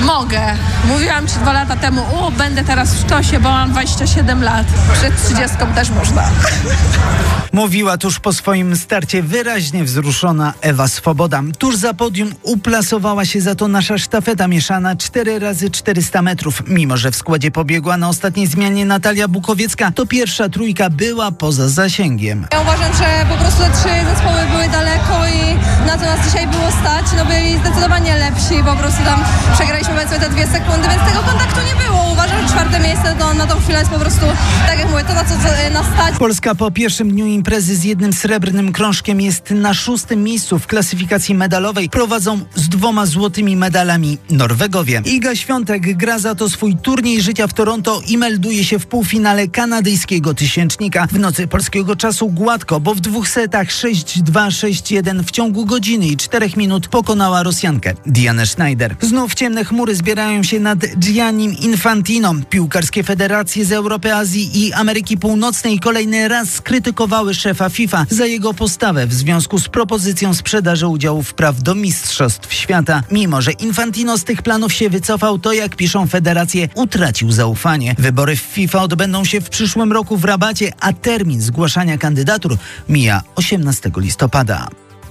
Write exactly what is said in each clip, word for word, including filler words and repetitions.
Mogę. Mówiłam ci dwa lata temu, o, będę teraz w sztosie, bo mam dwadzieścia siedem lat. Przed trzydziestką też można. Mówiła tuż po swoim starcie wyraźnie wzruszona Ewa Swoboda. Tuż za podium uplasowała się za to nasza sztafeta mieszana cztery razy czterysta metrów. Mimo że w składzie pobiegła na ostatniej zmianie Natalia Bukowiecka, to pierwsza trójka była poza zasięgiem. Ja uważam, że po prostu te trzy zespoły były daleko i na to nas dzisiaj było stać. No byli zdecydowanie lepsi, po prostu tam przegraliśmy powiedzmy te dwie sekundy, więc tego kontaktu nie było. Uważam, że czwarte miejsce to, na tą chwilę jest po prostu, tak jak mówię, to na co nas stać. Polska po pierwszym dniu imprezy z jednym srebrnym krążkiem jest na szóstym miejscu w klasyfikacji medalowej. Prowadzą z dwoma złotymi medalami Norwegowie. Iga Świątek gra za to swój turniej życia w Toronto i melduje się w półfinale kanadyjskiego tysięcznika. W nocy polskiego czasu gładko, bo w dwóch setach sześć dwa, sześć jeden w ciągu godziny i czterech minut pokonała Rosjankę Dianę Schneider. Znów ciemne chmury zbierają się nad Giannim Infantino. Piłkarskie federacje z Europy, Azji i Ameryki Północnej kolejny raz skrytykowały szefa FIFA za jego postawę w związku z propozycją sprzedaży udziałów praw do Mistrzostw Świata. Mimo że Infantino z tych planów się wycofał, to jak piszą federacje, utracił zaufanie. Wybory w FIFA odbędą się w przyszłym roku w Rabacie, a termin zgłaszania kandydatur mija osiemnastego listopada.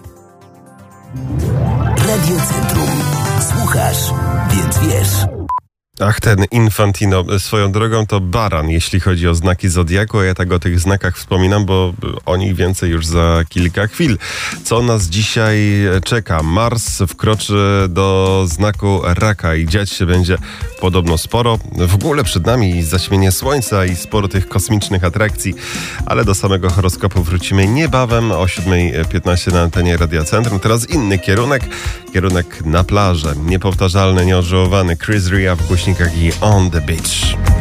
Radio Centrum. Słuchasz, więc wiesz. Ach, ten Infantino, swoją drogą to baran, jeśli chodzi o znaki Zodiaku, a ja tak o tych znakach wspominam, bo o nich więcej już za kilka chwil. Co nas dzisiaj czeka? Mars wkroczy do znaku Raka i dziać się będzie podobno sporo. W ogóle przed nami zaćmienie Słońca i sporo tych kosmicznych atrakcji, ale do samego horoskopu wrócimy niebawem o siódma piętnaście na antenie Radia Centrum. Teraz inny kierunek, kierunek na plażę. Niepowtarzalny, nieodżałowany Chris Ria w głośnikach i On the Beach.